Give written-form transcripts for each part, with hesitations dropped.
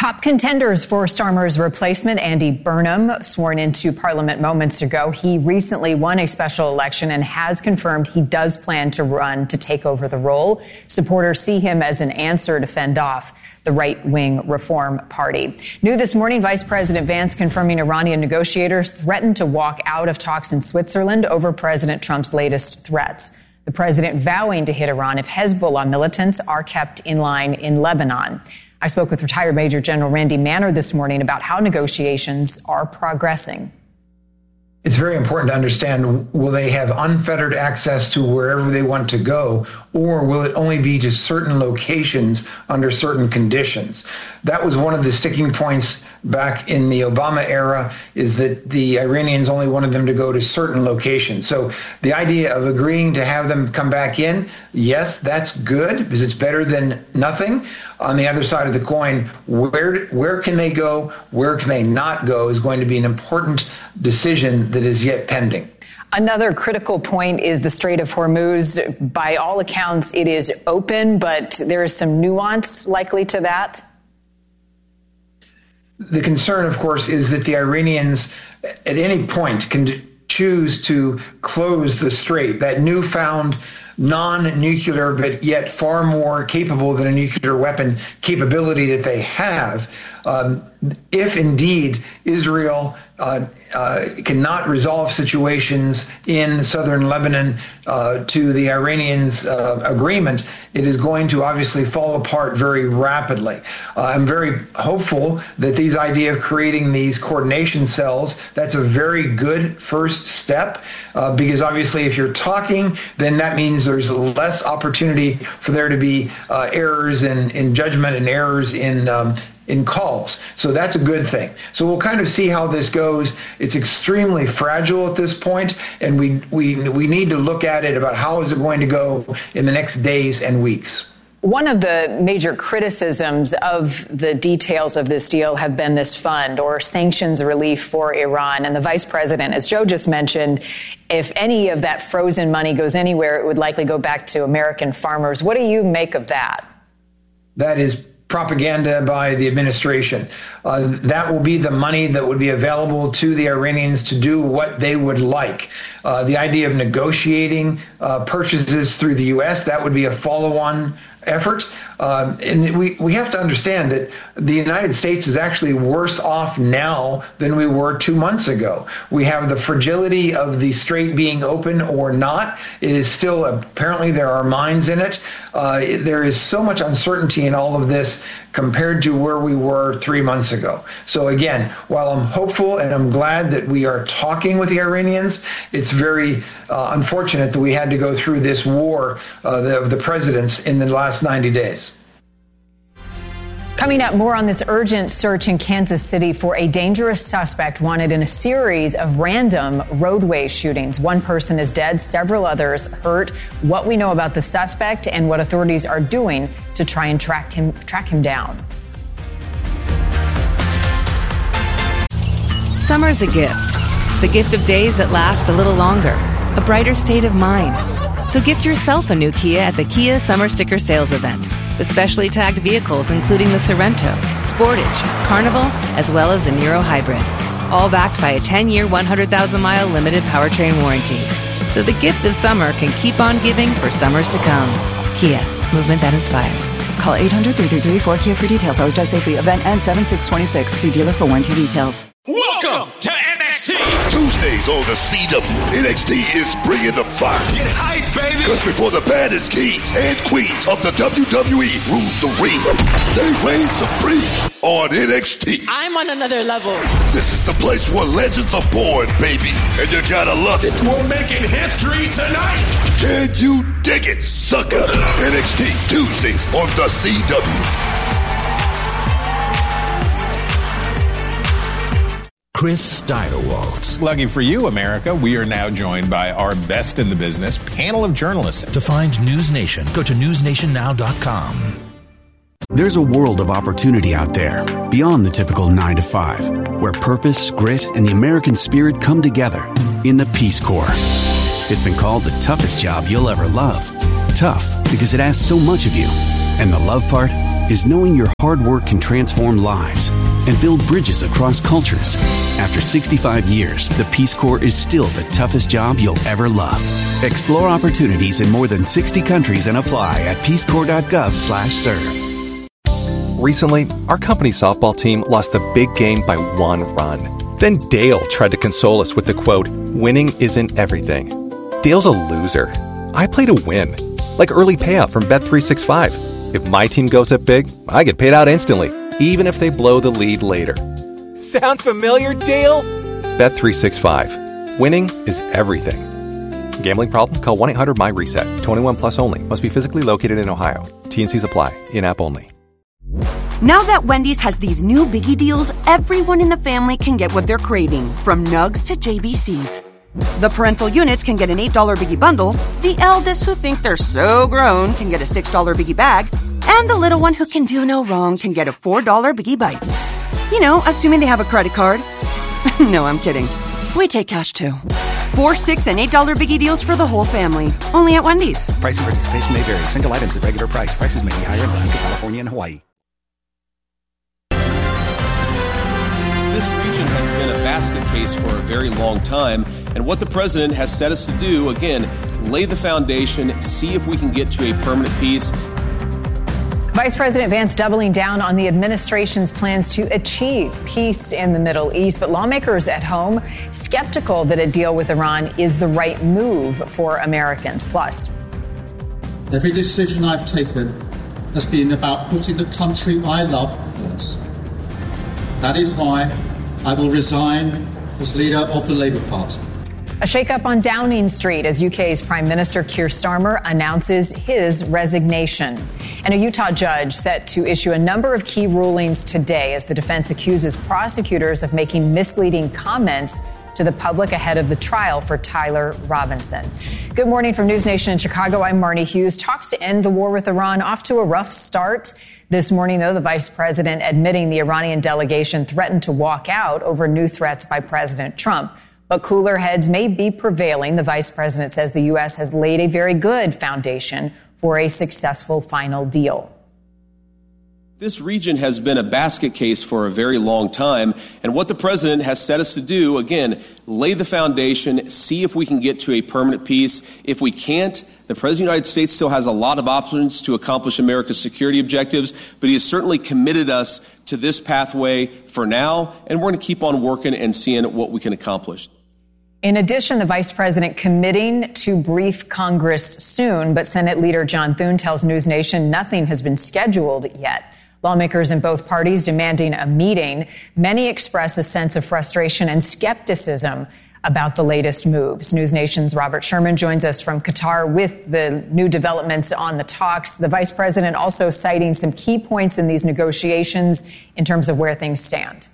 Top contenders for Starmer's replacement, Andy Burnham, sworn into Parliament moments ago. He recently won a special election and has confirmed he does plan to run to take over the role. Supporters see him as an answer to fend off the right-wing Reform Party. New this morning, Vice President Vance confirming Iranian negotiators threatened to walk out of talks in Switzerland over President Trump's latest threats. The president vowing to hit Iran if Hezbollah militants are kept in line in Lebanon. I spoke with retired Major General Randy Manner this morning about how negotiations are progressing. It's very important to understand, will they have unfettered access to wherever they want to go, or will it only be to certain locations under certain conditions? That was one of the sticking points back in the Obama era, is that the Iranians only wanted them to go to certain locations. So the idea of agreeing to have them come back in, yes, that's good, because it's better than nothing. On the other side of the coin, where can they go, where can they not go, is going to be an important decision that is yet pending. Another critical point is the Strait of Hormuz. By all accounts, it is open, but there is some nuance likely to that. The concern, of course, is that the Iranians at any point can choose to close the strait. That newfound non-nuclear, but yet far more capable than a nuclear weapon capability that they have. If indeed Israel cannot resolve situations in southern Lebanon to the Iranians' agreement, it is going to obviously fall apart very rapidly. I'm very hopeful that these idea of creating these coordination cells, that's a very good first step, because obviously if you're talking, then that means there's less opportunity for there to be errors in judgment and errors in calls. So that's a good thing. So we'll kind of see how this goes. It's extremely fragile at this point, and we need to look at it about how is it going to go in the next days and weeks. One of the major criticisms of the details of this deal have been this fund or sanctions relief for Iran. And the vice president, as Joe just mentioned, if any of that frozen money goes anywhere, it would likely go back to American farmers. What do you make of that? That is propaganda by the administration. That will be the money that would be available to the Iranians to do what they would like. The idea of negotiating purchases through the U.S., that would be a follow-on effort. And we have to understand that the United States is actually worse off now than we were 2 months ago. We have the fragility of the strait being open or not. It is still, apparently there are mines in it. There is so much uncertainty in all of this compared to where we were 3 months ago. So again, while I'm hopeful and I'm glad that we are talking with the Iranians, it's very unfortunate that we had to go through this war of the presidents in the last 90 days. Coming up, more on this urgent search in Kansas City for a dangerous suspect wanted in a series of random roadway shootings. One person is dead, several others hurt. What we know about the suspect and what authorities are doing to try and track him down. Summer's a gift. The gift of days that last a little longer. A brighter state of mind. So gift yourself a new Kia at the Kia Summer Sticker Sales Event. With specially tagged vehicles including the Sorento, Sportage, Carnival, as well as the Niro Hybrid. All backed by a 10-year, 100,000-mile limited powertrain warranty. So the gift of summer can keep on giving for summers to come. Kia, movement that inspires. Call 800-333-4KIA for details. Always drive safely. Event ends 7/6/26. See dealer for warranty details. Welcome to NXT. Tuesdays on the CW. NXT is bringing the fire. Get hype, baby. Because before the baddest kings and queens of the WWE rule the ring, they reign supreme on NXT. I'm on another level. This is the place where legends are born, baby. And you gotta love it. We're making history tonight. Can you dig it, sucker? NXT Tuesdays on the CW. Chris Steigerwald. Lucky for you, America, we are now joined by our best in the business panel of journalists. To find News Nation, go to newsnationnow.com. There's a world of opportunity out there beyond the typical 9 to 5, where purpose, grit, and the American spirit come together in the Peace Corps. It's been called the toughest job you'll ever love. Tough because it asks so much of you. And the love part? is knowing your hard work can transform lives and build bridges across cultures. After 65 years, the Peace Corps is still the toughest job you'll ever love. Explore opportunities in more than 60 countries and apply at peacecorps.gov/serve. Recently, our company's softball team lost the big game by 1 run. Then Dale tried to console us with the quote, "Winning isn't everything." Dale's a loser. I play to win, like early payout from Bet365. If my team goes up big, I get paid out instantly, even if they blow the lead later. Sound familiar, Dale? Bet365. Winning is everything. Gambling problem? Call 1-800-MY-RESET. 21 plus only. Must be physically located in Ohio. T&Cs apply. In-app only. Now that Wendy's has these new biggie deals, everyone in the family can get what they're craving, from Nugs to JBCs. The parental units can get an $8 biggie bundle, the eldest who think they're so grown can get a $6 biggie bag, and the little one who can do no wrong can get a $4 biggie bites. You know, assuming they have a credit card. No, I'm kidding. We take cash too. 4, $6, and $8 biggie deals for the whole family. Only at Wendy's. Price and participation may vary. Single items at regular price. Prices may be higher in Alaska, California, and Hawaii. This region has been a basket case for a very long time, and what the president has set us to do, again, lay the foundation, see if we can get to a permanent peace. Vice President Vance doubling down on the administration's plans to achieve peace in the Middle East, but lawmakers at home skeptical that a deal with Iran is the right move for Americans. Plus, every decision I've taken has been about putting the country I love first. That is why I will resign as leader of the Labour Party. a shakeup on Downing Street as UK's Prime Minister Keir Starmer announces his resignation. And a Utah judge set to issue a number of key rulings today as the defense accuses prosecutors of making misleading comments to the public ahead of the trial for Tyler Robinson. Good morning from News Nation in Chicago. I'm Marnie Hughes. Talks to end the war with Iran off to a rough start. This morning, though, the vice president admitting the Iranian delegation threatened to walk out over new threats by President Trump. But cooler heads may be prevailing. The vice president says the U.S. has laid a very good foundation for a successful final deal. This region has been a basket case for a very long time, and what the president has set us to do, again, lay the foundation, see if we can get to a permanent peace. If we can't, the president of the United States still has a lot of options to accomplish America's security objectives, but he has certainly committed us to this pathway for now, and we're going to keep on working and seeing what we can accomplish. In addition, the vice president committing to brief Congress soon, but Senate Leader John Thune tells News Nation nothing has been scheduled yet. Lawmakers in both parties demanding a meeting. Many express a sense of frustration and skepticism about the latest moves. News Nation's Robert Sherman joins us from Qatar with the new developments on the talks. The vice president also citing some key points in these negotiations in terms of where things stand.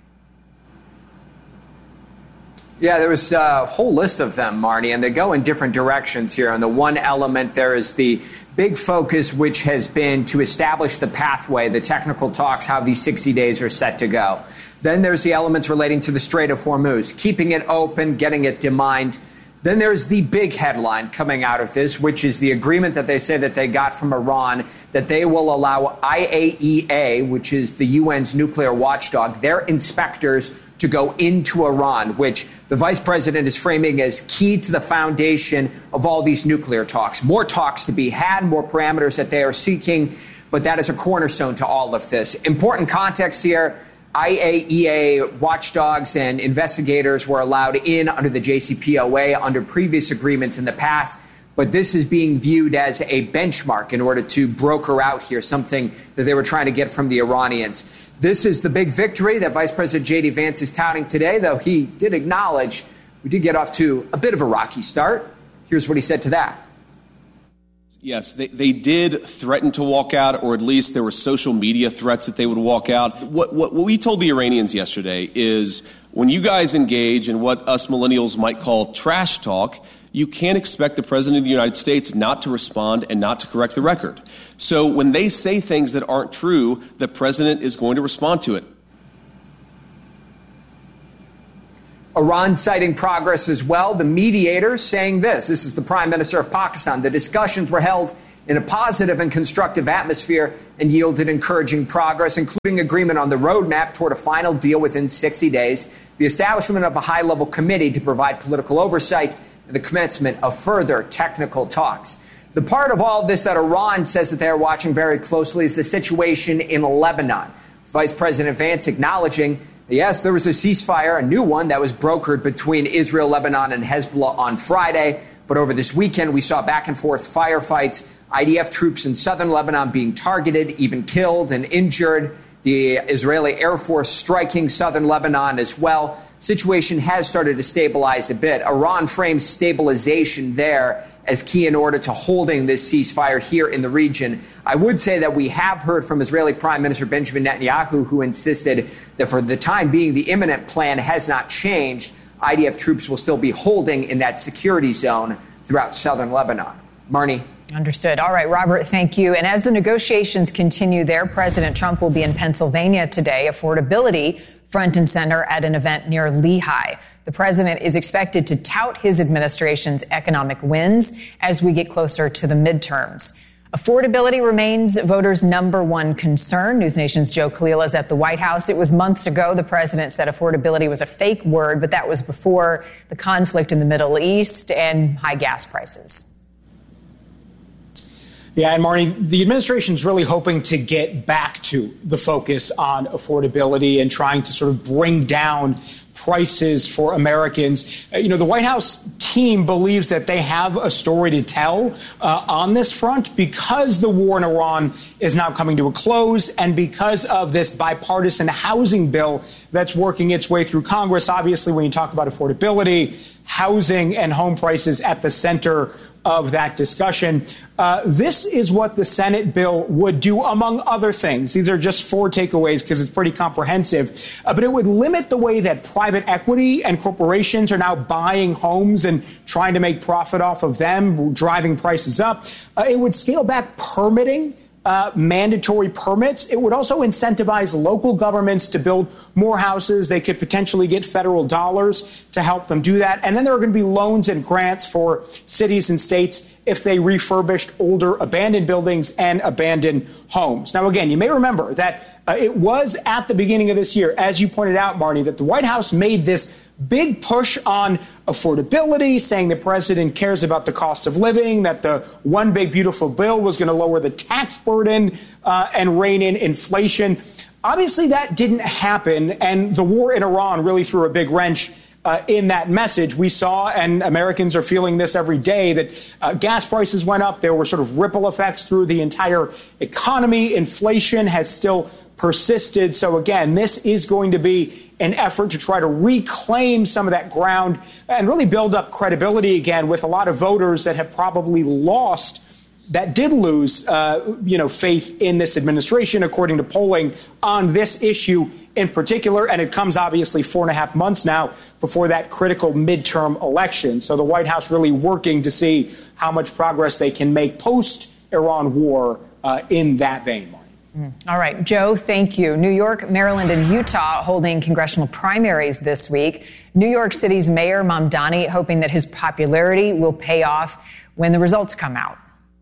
Yeah, there was a whole list of them, Marnie, and they go in different directions here. And the one element there is the big focus, which has been to establish the pathway, the technical talks, how these 60 days are set to go. Then there's the elements relating to the Strait of Hormuz, keeping it open, getting it demined. Then there's the big headline coming out of this, which is the agreement that they say that they got from Iran, that they will allow IAEA, which is the UN's nuclear watchdog, their inspectors to go into Iran, which the vice president is framing as key to the foundation of all these nuclear talks. More talks to be had, more parameters that they are seeking, but that is a cornerstone to all of this. Important context here. IAEA watchdogs and investigators were allowed in under the JCPOA under previous agreements in the past, but this is being viewed as a benchmark in order to broker out here something that they were trying to get from the Iranians. This is the big victory that Vice President J.D. Vance is touting today, though he did acknowledge we did get off to a bit of a rocky start. Here's what he said to that. Yes, they did threaten to walk out, or at least there were social media threats that they would walk out. What we told the Iranians yesterday is when you guys engage in what us millennials might call trash talk, you can't expect the president of the United States not to respond and not to correct the record. So when they say things that aren't true, the president is going to respond to it. Iran citing progress as well. The mediator saying this is the Prime Minister of Pakistan. The discussions were held in a positive and constructive atmosphere and yielded encouraging progress, including agreement on the roadmap toward a final deal within 60 days, the establishment of a high-level committee to provide political oversight, and the commencement of further technical talks. The part of all this that Iran says that they are watching very closely is the situation in Lebanon. Vice President Vance acknowledging, yes, there was a ceasefire, a new one that was brokered between Israel, Lebanon, and Hezbollah on Friday. But over this weekend, we saw back and forth firefights, IDF troops in southern Lebanon being targeted, even killed and injured. The Israeli Air Force striking southern Lebanon as well. Situation has started to stabilize a bit. Iran frames stabilization there as key in order to holding this ceasefire here in the region. I would say that we have heard from Israeli Prime Minister Benjamin Netanyahu, who insisted that for the time being, the imminent plan has not changed. IDF troops will still be holding in that security zone throughout southern Lebanon. Marnie. Understood. All right, Robert, thank you. And as the negotiations continue there, President Trump will be in Pennsylvania today. Affordability front and center at an event near Lehigh. The president is expected to tout his administration's economic wins as we get closer to the midterms. Affordability remains voters' number one concern. News Nation's Joe Khalil is at the White House. It was months ago the president said affordability was a fake word, but that was before the conflict in the Middle East and high gas prices. Yeah, and Marnie, the administration's really hoping to get back to the focus on affordability and trying to sort of bring down prices for Americans. The White House team believes that they have a story to tell on this front because the war in Iran is now coming to a close and because of this bipartisan housing bill that's working its way through Congress. Obviously, when you talk about affordability, housing and home prices at the center of that discussion. This is what the Senate bill would do, among other things. These are just 4 takeaways because it's pretty comprehensive. But it would limit the way that private equity and corporations are now buying homes and trying to make profit off of them, driving prices up. It would scale back permitting. Mandatory permits. It would also incentivize local governments to build more houses. They could potentially get federal dollars to help them do that. And then there are going to be loans and grants for cities and states if they refurbished older abandoned buildings and abandoned homes. Now, again, you may remember that it was at the beginning of this year, as you pointed out, Marnie, that the White House made this big push on affordability, saying the president cares about the cost of living, that the one big beautiful bill was going to lower the tax burden and rein in inflation. Obviously, that didn't happen, and the war in Iran really threw a big wrench in that message. We saw, and Americans are feeling this every day, that gas prices went up. There were sort of ripple effects through the entire economy. Inflation has still persisted. So, again, this is going to be an effort to try to reclaim some of that ground and really build up credibility again with a lot of voters that have probably lost, that did lose, faith in this administration, according to polling on this issue in particular. And it comes obviously 4.5 months now before that critical midterm election. So the White House really working to see how much progress they can make post-Iran war in that vein. All right, Joe, thank you. New York, Maryland, and Utah holding congressional primaries this week. New York City's Mayor Mamdani hoping that his popularity will pay off when the results come out.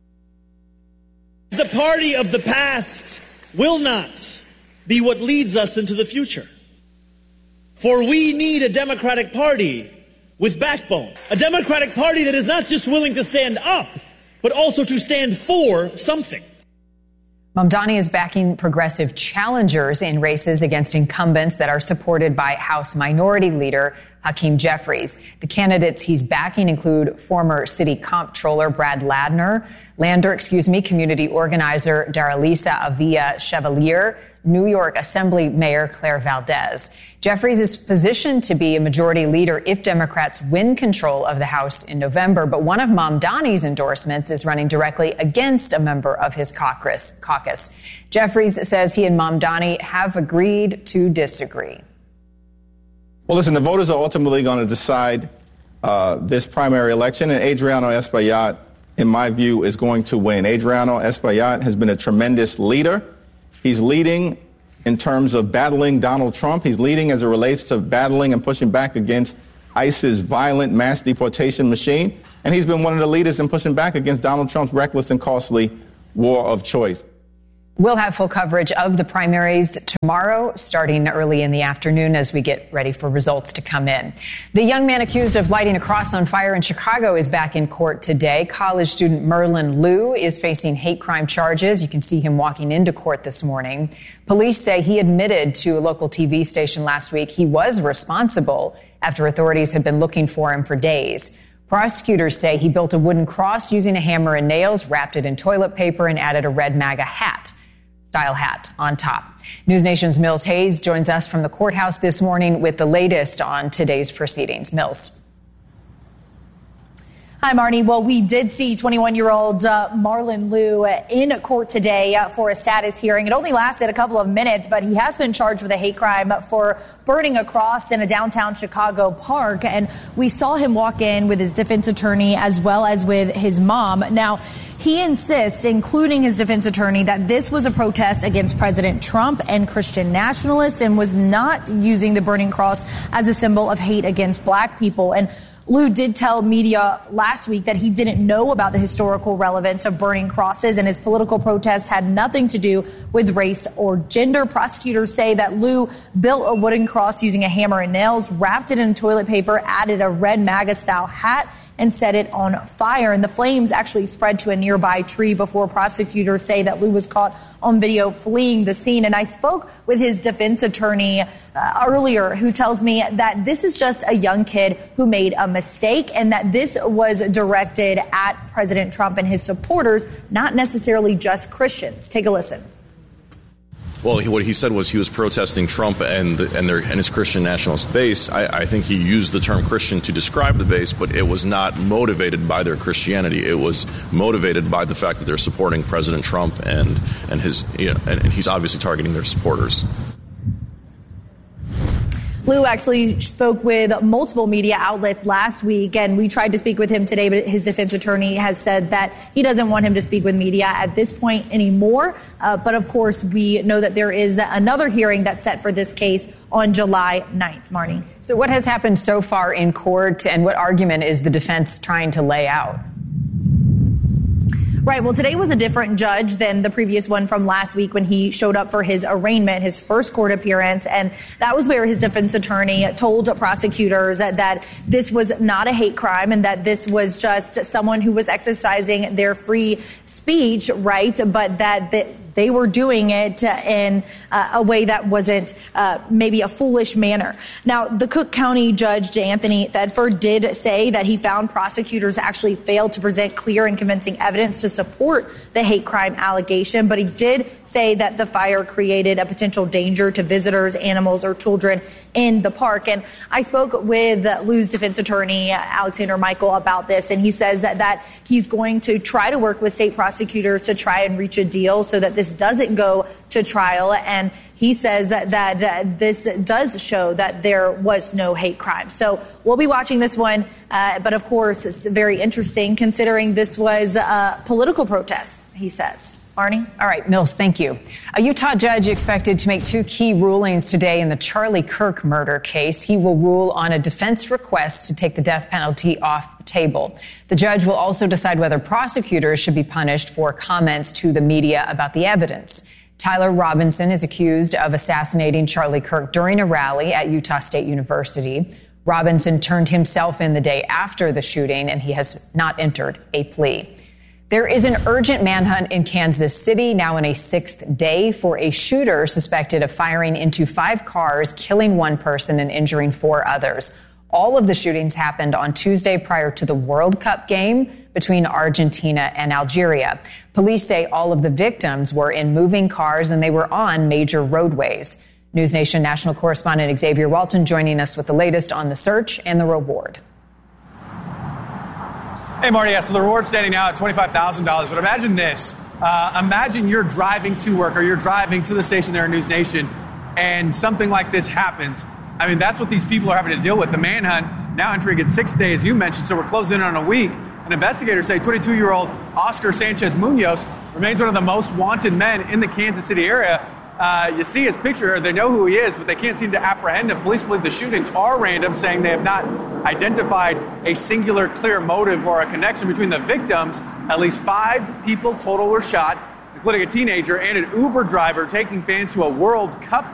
The party of the past will not be what leads us into the future. For we need a Democratic Party with backbone. A Democratic Party that is not just willing to stand up, but also to stand for something. Mamdani is backing progressive challengers in races against incumbents that are supported by House Minority Leader Hakeem Jeffries. The candidates he's backing include former City Comptroller Brad Lander, community organizer Daralisa Avila Chevalier, New York Assembly Mayor Claire Valdez. Jeffries is positioned to be a majority leader if Democrats win control of the House in November, but one of Mamdani's endorsements is running directly against a member of his caucus. Jeffries says he and Mamdani have agreed to disagree. Well, listen, the voters are ultimately going to decide this primary election, and Adriano Espaillat, in my view, is going to win. Adriano Espaillat has been a tremendous leader. He's leading in terms of battling Donald Trump. He's leading as it relates to battling and pushing back against ICE's violent mass deportation machine. and he's been one of the leaders in pushing back against Donald Trump's reckless and costly war of choice. We'll have full coverage of the primaries tomorrow, starting early in the afternoon as we get ready for results to come in. The young man accused of lighting a cross on fire in Chicago is back in court today. College student Merlin Liu is facing hate crime charges. You can see him walking into court this morning. Police say he admitted to a local TV station last week he was responsible after authorities had been looking for him for days. Prosecutors say he built a wooden cross using a hammer and nails, wrapped it in toilet paper, and added a red MAGA style hat on top. News Nation's Mills Hayes joins us from the courthouse this morning with the latest on today's proceedings. Mills. Hi, Marnie. Well, we did see 21-year-old Merlin Liu in court today for a status hearing. It only lasted a couple of minutes, but he has been charged with a hate crime for burning a cross in a downtown Chicago park. And we saw him walk in with his defense attorney as well as with his mom. Now, he insists, including his defense attorney, that this was a protest against President Trump and Christian nationalists and was not using the burning cross as a symbol of hate against black people. And Liu did tell media last week that he didn't know about the historical relevance of burning crosses, and his political protest had nothing to do with race or gender. Prosecutors say that Liu built a wooden cross using a hammer and nails, wrapped it in toilet paper, added a red MAGA-style hat, and set it on fire. And the flames actually spread to a nearby tree before prosecutors say that Liu was caught on video fleeing the scene. And I spoke with his defense attorney earlier, who tells me that this is just a young kid who made a mistake and that this was directed at President Trump and his supporters, not necessarily just Christians. Take a listen. Well, what he said was he was protesting Trump and his Christian nationalist base. I think he used the term Christian to describe the base, but it was not motivated by their Christianity. It was motivated by the fact that they're supporting President Trump and he's obviously targeting their supporters. Liu actually spoke with multiple media outlets last week, and we tried to speak with him today, but his defense attorney has said that he doesn't want him to speak with media at this point anymore. But of course, we know that there is another hearing that's set for this case on July 9th. Marnie. So what has happened so far in court, and what argument is the defense trying to lay out? Right. Well, today was a different judge than the previous one from last week when he showed up for his arraignment, his first court appearance. And that was where his defense attorney told prosecutors that this was not a hate crime and that this was just someone who was exercising their free speech right, but that they were doing it in a way that wasn't maybe a foolish manner. Now, the Cook County Judge Anthony Thedford did say that he found prosecutors actually failed to present clear and convincing evidence to support the hate crime allegation, but he did say that the fire created a potential danger to visitors, animals, or children in the park. And I spoke with Liu's defense attorney, Alexander Michael, about this, and he says that he's going to try to work with state prosecutors to try and reach a deal so that this doesn't go to trial. And he says that this does show that there was no hate crime. So we'll be watching this one. But of course, it's very interesting considering this was a political protest, he says. Arnie? All right, Mills, thank you. A Utah judge expected to make two key rulings today in the Charlie Kirk murder case. He will rule on a defense request to take the death penalty off the table. The judge will also decide whether prosecutors should be punished for comments to the media about the evidence. Tyler Robinson is accused of assassinating Charlie Kirk during a rally at Utah State University. Robinson turned himself in the day after the shooting, and he has not entered a plea. There is an urgent manhunt in Kansas City, now in a sixth day, for a shooter suspected of firing into 5 cars, killing 1 person and injuring 4 others. All of the shootings happened on Tuesday prior to the World Cup game between Argentina and Algeria. Police say all of the victims were in moving cars and they were on major roadways. News Nation national correspondent Xavier Walton joining us with the latest on the search and the reward. Hey, Marty, so the reward's standing now at $25,000. But imagine this. Imagine you're driving to work or you're driving to the station there in News Nation and something like this happens. I mean, that's what these people are having to deal with. The manhunt now entering its 6th day, as you mentioned, so we're closing in on a week. And investigators say 22-year-old Oscar Sanchez Munoz remains one of the most wanted men in the Kansas City area. You see his picture here. They know who he is, but they can't seem to apprehend him. Police believe the shootings are random, saying they have not identified a singular clear motive or a connection between the victims. At least 5 people total were shot, including a teenager and an Uber driver taking fans to a World Cup